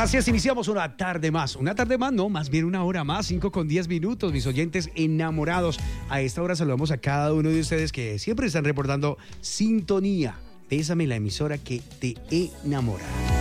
Así es, iniciamos una tarde más, no, más bien una hora más, 5:10, mis oyentes enamorados. A esta hora saludamos a cada uno de ustedes que siempre están reportando sintonía. Bésame, la emisora que te enamora.